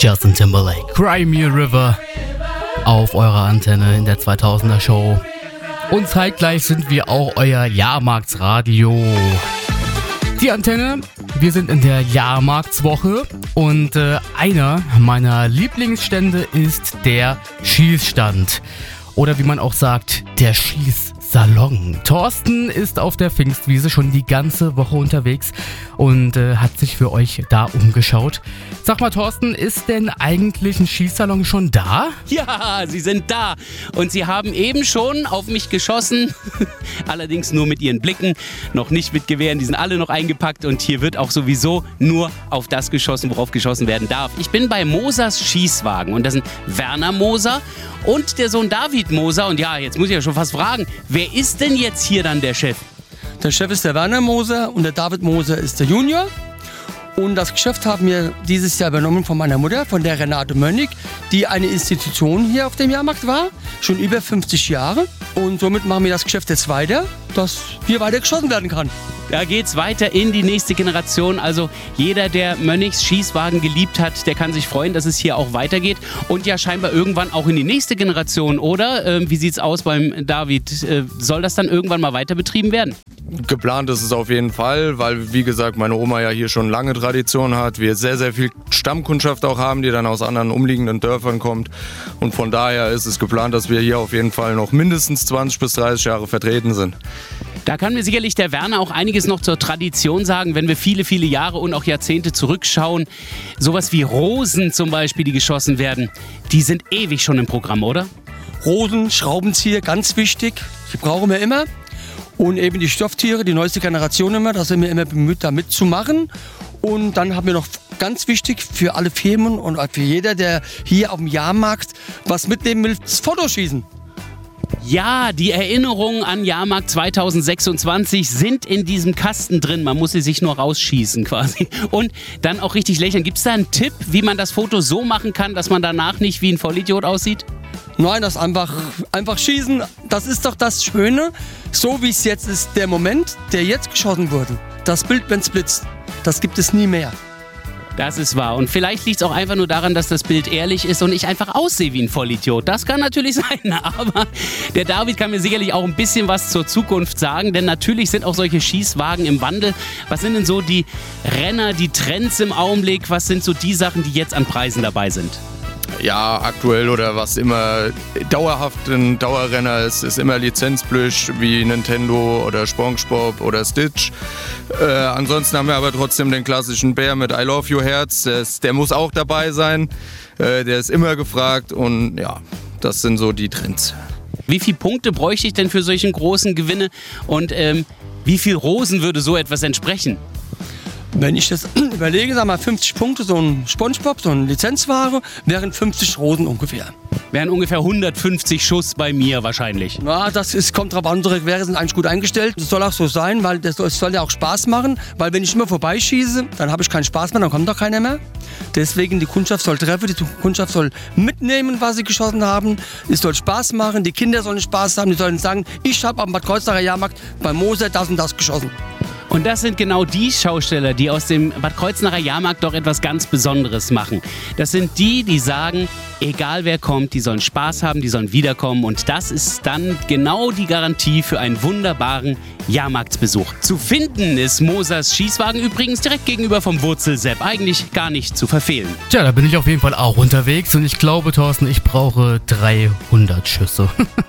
Justin Timberlake, Cry Me a River auf eurer Antenne in der 2000er Show. Und zeitgleich sind wir auch euer Jahrmarktsradio. Die Antenne, wir sind in der Jahrmarktswoche und einer meiner Lieblingsstände ist der Schießstand. Oder wie man auch sagt, der Schießsalon. Thorsten ist auf der Pfingstwiese schon die ganze Woche unterwegs und hat sich für euch da umgeschaut. Sag mal, Thorsten, ist denn eigentlich ein Schießsalon schon da? Ja, sie sind da und sie haben eben schon auf mich geschossen, allerdings nur mit ihren Blicken, noch nicht mit Gewehren, die sind alle noch eingepackt und hier wird auch sowieso nur auf das geschossen, worauf geschossen werden darf. Ich bin bei Mosers Schießwagen und das sind Werner Moser und der Sohn David Moser und ja, jetzt muss ich ja schon fast fragen, wer ist denn jetzt hier dann der Chef? Der Chef ist der Werner Moser und der David Moser ist der Junior. Und das Geschäft haben wir dieses Jahr übernommen von meiner Mutter, von der Renate Mönnig, die eine Institution hier auf dem Jahrmarkt war, schon über 50 Jahre. Und somit machen wir das Geschäft jetzt weiter, dass hier weiter geschossen werden kann. Da geht's weiter in die nächste Generation. Also jeder, der Mönnigs Schießwagen geliebt hat, der kann sich freuen, dass es hier auch weitergeht. Und ja scheinbar irgendwann auch in die nächste Generation, oder? Wie sieht's aus beim David? Soll das dann irgendwann mal weiter betrieben werden? Geplant ist es auf jeden Fall, weil, wie gesagt, meine Oma ja hier schon lange Tradition hat. Wir sehr, sehr viel Stammkundschaft auch haben, die dann aus anderen umliegenden Dörfern kommt. Und von daher ist es geplant, dass wir hier auf jeden Fall noch mindestens 20 bis 30 Jahre vertreten sind. Da kann mir sicherlich der Werner auch einiges noch zur Tradition sagen, wenn wir viele, viele Jahre und auch Jahrzehnte zurückschauen. Sowas wie Rosen zum Beispiel, die geschossen werden, die sind ewig schon im Programm, oder? Rosen, Schraubenzieher, ganz wichtig, die brauchen wir immer. Und eben die Stofftiere, die neueste Generation immer, da sind wir immer bemüht, da mitzumachen. Und dann haben wir noch ganz wichtig für alle Firmen und für jeder, der hier auf dem Jahrmarkt was mitnehmen will, das Fotoschießen. Ja, die Erinnerungen an Jahrmarkt 2026 sind in diesem Kasten drin. Man muss sie sich nur rausschießen quasi. Und dann auch richtig lächeln. Gibt es da einen Tipp, wie man das Foto so machen kann, dass man danach nicht wie ein Vollidiot aussieht? Nein, das einfach schießen, das ist doch das Schöne. So wie es jetzt ist, der Moment, der jetzt geschossen wurde. Das Bild, wenn es blitzt, das gibt es nie mehr. Das ist wahr. Und vielleicht liegt es auch einfach nur daran, dass das Bild ehrlich ist und ich einfach aussehe wie ein Vollidiot. Das kann natürlich sein, aber der David kann mir sicherlich auch ein bisschen was zur Zukunft sagen, denn natürlich sind auch solche Schießwagen im Wandel. Was sind denn so die Renner, die Trends im Augenblick? Was sind so die Sachen, die jetzt an Preisen dabei sind? Ja, aktuell oder was immer dauerhaft ein Dauerrenner ist, ist immer Lizenzplüsch wie Nintendo oder SpongeBob oder Stitch. Ansonsten haben wir aber trotzdem den klassischen Bär mit I Love You Herz. Der muss auch dabei sein. Der ist immer gefragt und ja, das sind so die Trends. Wie viele Punkte bräuchte ich denn für solchen großen Gewinne und wie viel Rosen würde so etwas entsprechen? Wenn ich das überlege, sag mal 50 Punkte, so ein SpongeBob, so eine Lizenzware, wären 50 Rosen ungefähr. Wären ungefähr 150 Schuss bei mir wahrscheinlich. Ja, kommt drauf an, unsere Gewehre sind eigentlich gut eingestellt. Das soll auch so sein, weil es soll ja auch Spaß machen. Weil wenn ich immer vorbeischieße, dann habe ich keinen Spaß mehr, dann kommt doch keiner mehr. Deswegen, die Kundschaft soll treffen, die Kundschaft soll mitnehmen, was sie geschossen haben. Es soll Spaß machen, die Kinder sollen Spaß haben, die sollen sagen, ich habe am Bad Kreuznacher Jahrmarkt bei Moser das und das geschossen. Und das sind genau die Schausteller, die aus dem Bad Kreuznacher Jahrmarkt doch etwas ganz Besonderes machen. Das sind die, die sagen, egal wer kommt, die sollen Spaß haben, die sollen wiederkommen. Und das ist dann genau die Garantie für einen wunderbaren Jahrmarktsbesuch. Zu finden ist Mosers Schießwagen übrigens direkt gegenüber vom Wurzelsepp. Eigentlich gar nicht zu verfehlen. Tja, da bin ich auf jeden Fall auch unterwegs und ich glaube, Thorsten, ich brauche 300 Schüsse.